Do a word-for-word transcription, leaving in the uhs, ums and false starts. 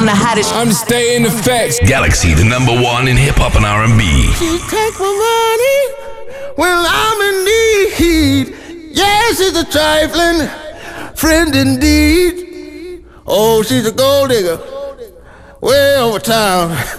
the hottest. I'm just stating the facts. Galaxy, the number one in hip hop and R and B. She take my money when I'm in need. Yes, she's a trifling friend indeed. Oh, she's a gold digger way over town.